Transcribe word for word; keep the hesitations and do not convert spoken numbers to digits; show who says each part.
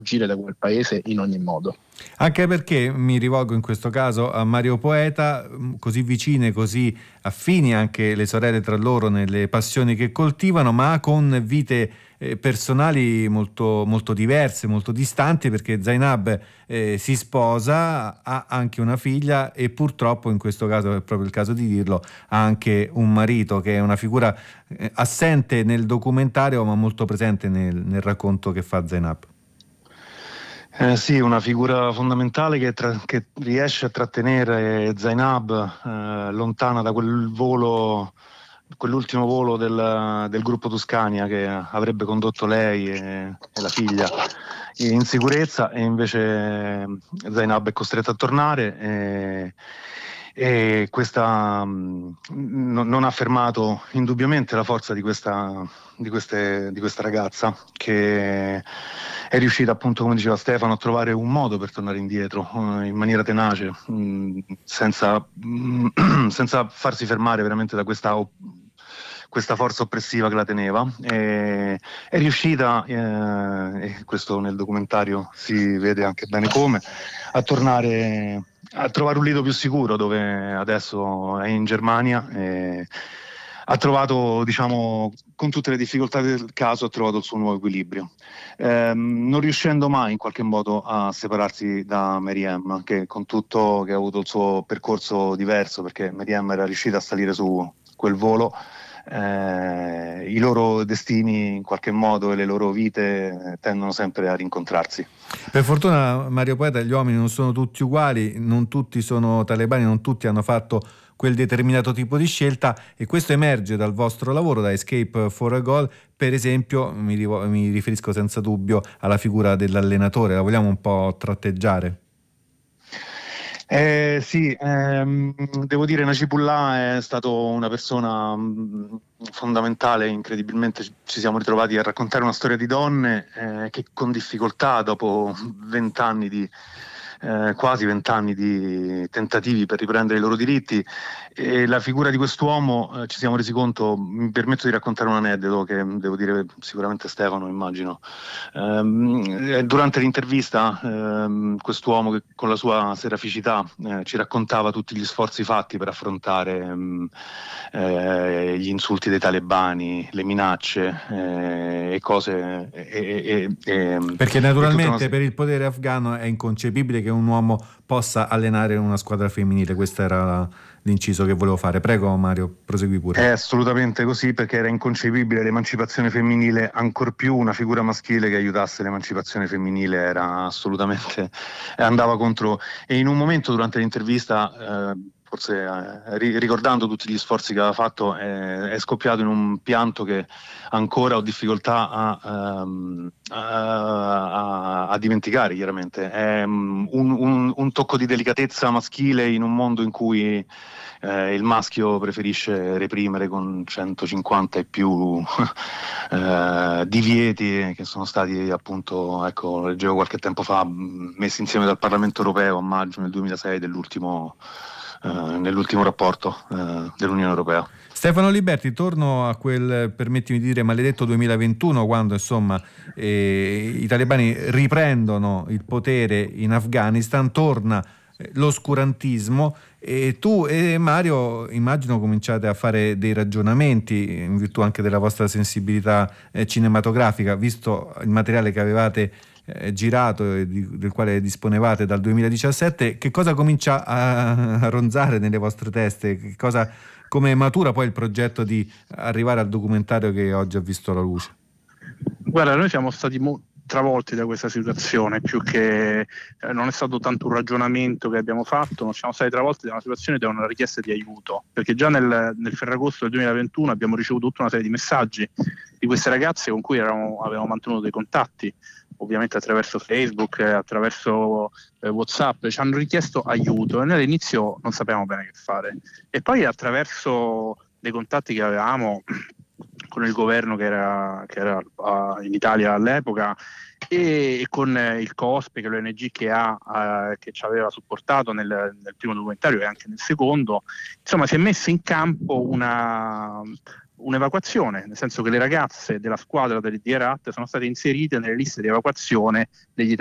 Speaker 1: fuggire da quel paese in ogni modo.
Speaker 2: Anche perché mi rivolgo in questo caso a Mario Poeta, così vicine, così affini anche le sorelle tra loro nelle passioni che coltivano, ma con vite eh, personali molto, molto diverse, molto distanti, perché Zainab eh, si sposa, ha anche una figlia e purtroppo, in questo caso è proprio il caso di dirlo, ha anche un marito che è una figura eh, assente nel documentario ma molto presente nel, nel racconto che fa Zainab.
Speaker 3: Eh sì, una figura fondamentale che, tra- che riesce a trattenere Zainab eh, lontana da quel volo, quell'ultimo volo del, del gruppo Tuscania che avrebbe condotto lei e, e la figlia in sicurezza, e invece eh, Zainab è costretta a tornare e, e questa mh, non, non ha fermato indubbiamente la forza di questa, di queste, di questa ragazza, che è riuscita, appunto, come diceva Stefano, a trovare un modo per tornare indietro uh, in maniera tenace, mh, senza, mh, senza farsi fermare veramente da questa, op- questa forza oppressiva che la teneva. E, è riuscita, eh, e questo nel documentario si vede anche bene come, a tornare, a trovare un lido più sicuro, dove adesso è in Germania. E ha trovato, diciamo, con tutte le difficoltà del caso, ha trovato il suo nuovo equilibrio, ehm, non riuscendo mai in qualche modo a separarsi da Maryam, che con tutto che ha avuto il suo percorso diverso, perché Maryam era riuscita a salire su quel volo, eh, i loro destini in qualche modo e le loro vite tendono sempre a rincontrarsi.
Speaker 2: Per fortuna, Mario Poeta, gli uomini non sono tutti uguali, non tutti sono talebani, non tutti hanno fatto quel determinato tipo di scelta, e questo emerge dal vostro lavoro, da Escape for a Goal. Per esempio, mi, rivo- mi riferisco senza dubbio alla figura dell'allenatore. La vogliamo un po' tratteggiare?
Speaker 3: Eh, sì, ehm, devo dire, Najibullah è stato una persona mh, fondamentale. Incredibilmente ci ci siamo ritrovati a raccontare una storia di donne eh, che con difficoltà, dopo vent'anni di eh, quasi vent'anni di tentativi per riprendere i loro diritti, e la figura di quest'uomo, eh, ci siamo resi conto. Mi permetto di raccontare un aneddoto che devo dire sicuramente Stefano, immagino. Ehm, durante l'intervista, ehm, quest'uomo che con la sua seraficità eh, ci raccontava tutti gli sforzi fatti per affrontare ehm, eh, gli insulti dei talebani, le minacce eh, e cose e, e- e-
Speaker 2: Perché
Speaker 3: e tutta una
Speaker 2: naturalmente
Speaker 3: se-
Speaker 2: per il potere afghano è inconcepibile che un uomo possa allenare una squadra femminile. Questo era l'inciso che volevo fare. Prego Mario, prosegui
Speaker 3: È
Speaker 2: pure.
Speaker 3: assolutamente così, perché era inconcepibile l'emancipazione femminile, ancor più una figura maschile che aiutasse l'emancipazione femminile era assolutamente, andava contro. E in un momento durante l'intervista, eh, forse eh, ri- ricordando tutti gli sforzi che aveva fatto, eh, è scoppiato in un pianto che ancora ho difficoltà a, ehm, a- a- a dimenticare, chiaramente. È mm, un, un- un tocco di delicatezza maschile in un mondo in cui eh, il maschio preferisce reprimere con centocinquanta e più eh, divieti che sono stati, appunto, ecco, leggevo qualche tempo fa, mh, messi insieme dal Parlamento europeo a maggio nel duemilasei dell'ultimo, eh, nell'ultimo rapporto eh, dell'Unione Europea.
Speaker 2: Stefano Liberti, torno a quel, permettimi di dire, maledetto duemilaventuno, quando insomma eh, i talebani riprendono il potere in Afghanistan, torna eh, l'oscurantismo, e tu e Mario immagino cominciate a fare dei ragionamenti in virtù anche della vostra sensibilità eh, cinematografica, visto il materiale che avevate eh, girato e di- del quale disponevate dal duemiladiciassette. Che cosa comincia a, a ronzare nelle vostre teste? Che cosa, come matura poi il progetto di arrivare al documentario che oggi ha visto la luce?
Speaker 1: Guarda, noi siamo stati mo- travolti da questa situazione, più che eh, non è stato tanto un ragionamento che abbiamo fatto, ma siamo stati travolti da una situazione, da una richiesta di aiuto, perché già nel, nel Ferragosto del duemilaventuno abbiamo ricevuto tutta una serie di messaggi di queste ragazze con cui eravamo, avevamo mantenuto dei contatti, ovviamente attraverso Facebook, eh, attraverso eh, WhatsApp. Ci hanno richiesto aiuto e noi all'inizio non sapevamo bene che fare, e poi attraverso dei contatti che avevamo con il governo che era, che era uh, in Italia all'epoca, e, e con eh, il COSPE, che è l'O N G che, ha, uh, che ci aveva supportato nel, nel primo documentario e anche nel secondo. Insomma, si è messa in campo una, un'evacuazione, nel senso che le ragazze della squadra dell'I D R A T sono state inserite nelle liste di evacuazione degli